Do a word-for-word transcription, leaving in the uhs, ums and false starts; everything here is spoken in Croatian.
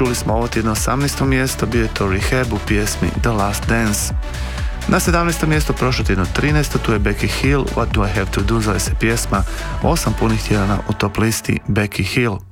Čuli smo ovo tjedno osamnaesto mjesto, bio je to Rehab u pjesmi The Last Dance. Na sedamnaestom mjestu prošlo tjedno trinaesto tu je Becky Hill, What Do I Have To Do, zove se pjesma, osam punih tjedana u top listi Becky Hill.